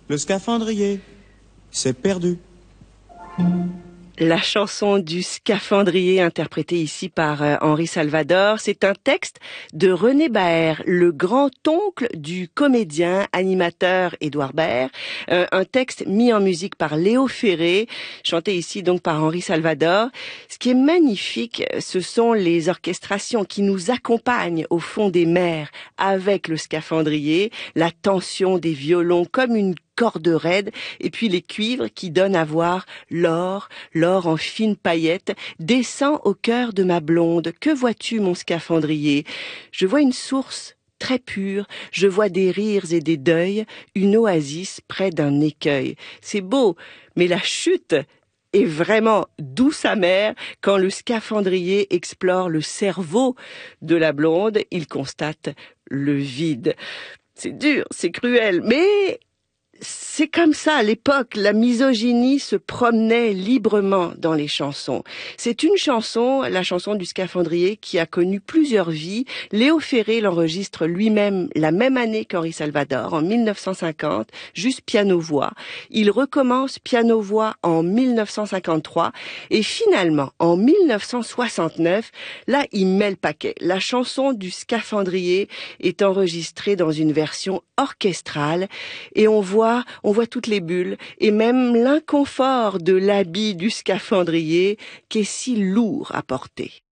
Le scaphandrier s'est perdu. La chanson du scaphandrier interprétée ici par Henri Salvador, c'est un texte de René Baer, le grand-oncle du comédien animateur Édouard Baer, un texte mis en musique par Léo Ferré, chanté ici donc par Henri Salvador. Ce qui est magnifique, ce sont les orchestrations qui nous accompagnent au fond des mers avec le scaphandrier, la tension des violons comme une corde raide, et puis les cuivres qui donnent à voir l'or en fines paillettes, descend au cœur de ma blonde. Que vois-tu, mon scaphandrier? Je vois une source très pure, je vois des rires et des deuils, une oasis près d'un écueil. C'est beau, mais la chute est vraiment douce amère quand le scaphandrier explore le cerveau de la blonde. Il constate le vide. C'est dur, c'est cruel, mais c'est comme ça, à l'époque, la misogynie se promenait librement dans les chansons. C'est une chanson, la chanson du scaphandrier, qui a connu plusieurs vies. Léo Ferré l'enregistre lui-même la même année qu'Henri Salvador, en 1950, juste piano-voix. Il recommence piano-voix en 1953 et finalement, en 1969, là, il met le paquet. La chanson du scaphandrier est enregistrée dans une version orchestrale et on voit toutes les bulles et même l'inconfort de l'habit du scaphandrier qui est si lourd à porter.